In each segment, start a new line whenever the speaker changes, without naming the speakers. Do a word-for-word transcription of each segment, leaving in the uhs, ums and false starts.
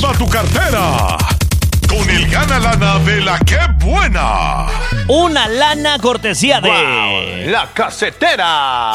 va tu cartera? Con el gana lana de la que buena.
Una lana cortesía de...
Wow, la casetera.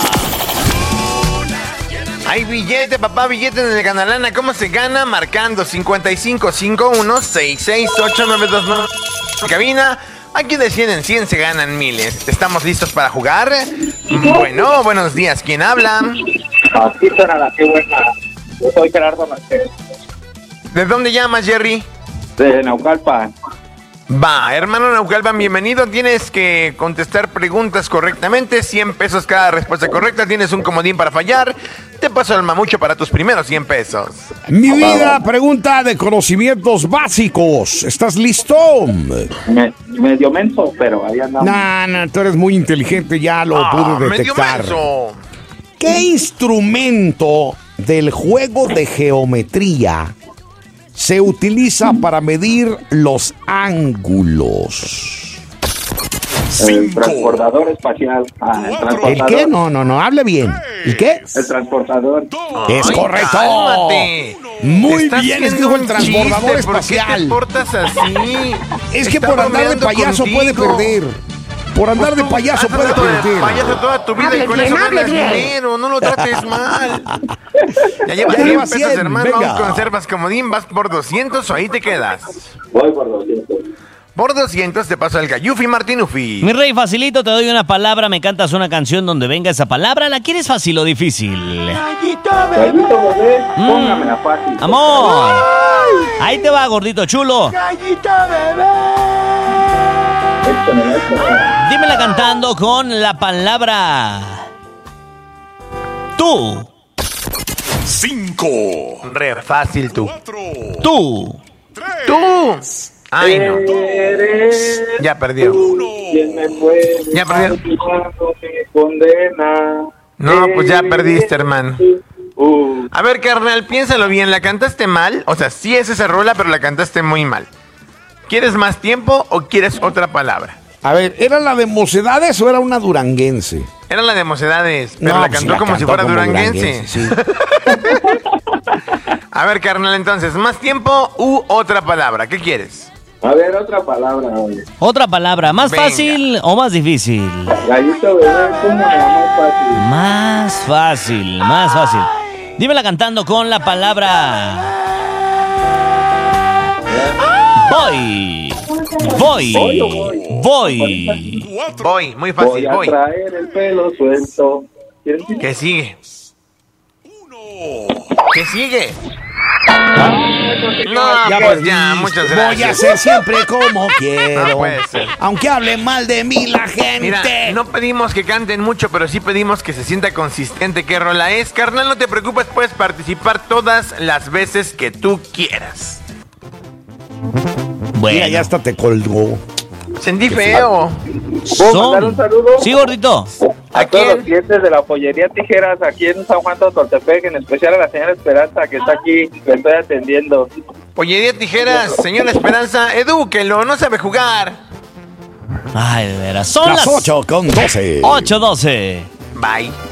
Hay billete, papá, billete en el Ganalana. ¿Cómo se gana? Marcando cincuenta y cinco cincuenta y uno, sesenta y seis, ocho nueve dos nueve. Cabina, aquí de cien en cien se ganan miles. ¿Estamos listos para jugar? Bueno, buenos días. ¿Quién habla?
Aquí suena la que buena. Yo soy Gerardo Martínez.
¿De dónde llamas, Jerry?
De Naucalpan.
Va, hermano Naucalpan, bienvenido. Tienes que contestar preguntas correctamente. cien pesos cada respuesta correcta. Tienes un comodín para fallar. Te paso el mamucho para tus primeros cien pesos.
Mi vida, pregunta de conocimientos básicos. ¿Estás listo?
Me, medio menso, pero ahí andamos.
Nah, nah, tú eres muy inteligente, ya lo
Ah,
pude
medio
detectar.
menso.
¿Qué instrumento del juego de geometría se utiliza para medir los ángulos?
El transportador espacial. Ah, el
¿El
transportador.
qué? No, no, no, hable bien. ¿El qué?
El transportador.
Es
Ay,
correcto.
cálmate.
Muy
Estás
bien, es que
haciendo
dijo el
un
transbordador
chiste. ¿Por qué
espacial.
te portas así?
Es que
Está
por andar de
bromeando
payaso
contigo.
puede perder. Por andar
Pues
de
tú
payaso
has
puede
tratado de
perder.
payaso toda tu vida y con eso ganas dinero. No lo trates mal. Ya llevas
Ya
cien
lleva
pesos,
cien,
hermano.
venga.
Aún conservas comodín. ¿Vas por doscientos o ahí te quedas?
Voy por doscientos.
Por doscientos te paso el Gayufi Martinufi.
Mi rey, facilito, te doy una palabra, me cantas una canción donde venga esa palabra. ¿La quieres fácil o difícil?
Gallito bebé, póngamela fácil.
¡Amor! Ahí te va, gordito chulo.
Échamela, échamela.
Dímela cantando con la palabra... Tú.
Cinco,
Re fácil tú.
cuatro,
Tú.
¡Tú! Ay, no.
Eres
Ya perdió.
tú quien me puede
Ya perdió.
cuando me condena.
No, pues ya perdiste, hermano.
Uh,
A ver, carnal, piénsalo bien. ¿La cantaste mal? O sea, sí es esa rola, pero la cantaste muy mal. ¿Quieres más tiempo o quieres otra palabra?
A ver, ¿era la de Mocedades o era una duranguense?
Era la de Mocedades, pero
No,
la
pues
cantó
la
como si
cantó
fuera
como
duranguense.
sí.
A ver, carnal, entonces, ¿más tiempo u otra palabra? ¿Qué quieres?
a ver, otra palabra, oye.
Otra palabra, ¿más
Venga.
fácil o más difícil?
Gallito bebé, póngamela más fácil.
Más fácil, más fácil. Dímela cantando con la palabra... Voy. Voy. Voy.
cuatro,
Voy, muy
Voy
fácil,
a
voy.
traer el pelo suelto. ¿Quieres decir?
¿Qué sigue?
uno.
¿Qué sigue? No,
Ya
pues ya,
perdiste.
muchas
Voy a
gracias.
ser siempre como quiero.
No puede ser.
Aunque hable mal de mí la gente.
Mira, no pedimos que canten mucho, pero sí pedimos que se sienta consistente qué rola es. Carnal, no te preocupes, puedes participar todas las veces que tú quieras.
Bueno.
Mira, ya hasta te colgó.
Sentí feo.
¿Puedo mandar un saludo?
Sí, gordito.
A
¿A
todos
quién?
los clientes de la pollería Tijeras aquí en San Juan Totoltepec, en especial a la señora Esperanza que está aquí, que estoy atendiendo.
Pollería Tijeras, señora Esperanza, edúquelo, no sabe jugar.
Ay, de veras. Son
Las
las
ocho con doce.
ocho doce.
Bye.